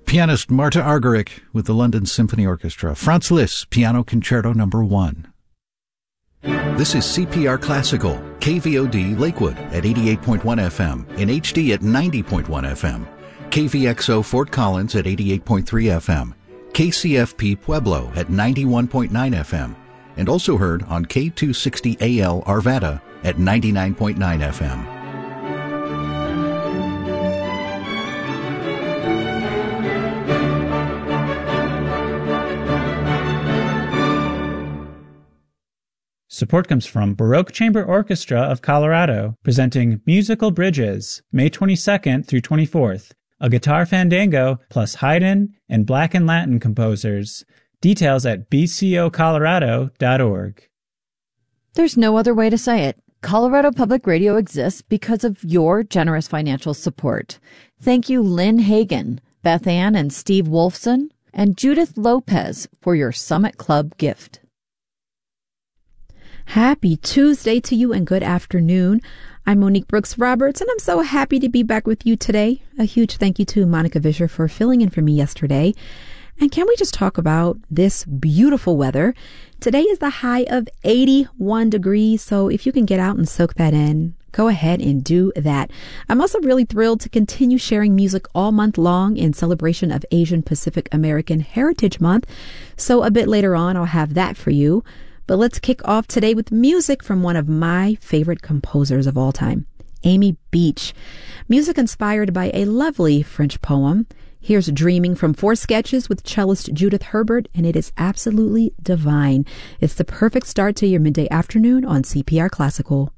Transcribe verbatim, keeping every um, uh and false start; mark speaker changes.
Speaker 1: pianist Marta Argerich with the London Symphony Orchestra. Franz Liszt, Piano Concerto Number One. This is C P R Classical, K V O D Lakewood at eighty-eight point one F M, in H D at ninety point one F M, K V X O Fort Collins at eighty-eight point three F M, K C F P Pueblo at ninety-one point nine F M, and also heard on K two sixty A L Arvada at ninety-nine point nine F M.
Speaker 2: Support comes from Baroque Chamber Orchestra of Colorado, presenting Musical Bridges, May twenty-second through twenty-fourth, a guitar fandango plus Haydn and Black and Latin composers. Details at b c o colorado dot org.
Speaker 3: There's no other way to say it. Colorado Public Radio exists because of your generous financial support. Thank you, Lynn Hagan, Beth Ann and Steve Wolfson, and Judith Lopez for your Summit Club gift.
Speaker 4: Happy Tuesday to you and good afternoon. I'm Monique Brooks Roberts, and I'm so happy to be back with you today. A huge thank you to Monica Vischer for filling in for me yesterday. And can we just talk about this beautiful weather? Today is the high of eighty-one degrees, so if you can get out and soak that in, go ahead and do that. I'm also really thrilled to continue sharing music all month long in celebration of Asian Pacific American Heritage Month. So a bit later on, I'll have that for you. But let's kick off today with music from one of my favorite composers of all time, Amy Beach. Music inspired by a lovely French poem. Here's Dreaming from Four Sketches with cellist Judith Herbert, and it is absolutely divine. It's the perfect start to your midday afternoon on C P R Classical.